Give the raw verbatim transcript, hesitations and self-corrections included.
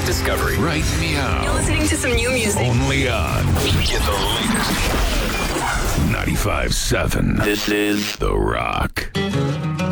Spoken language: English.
Discovery. Right meow. You're listening to some new music. Only on. Get the latest. ninety-five seven. This is The Rock.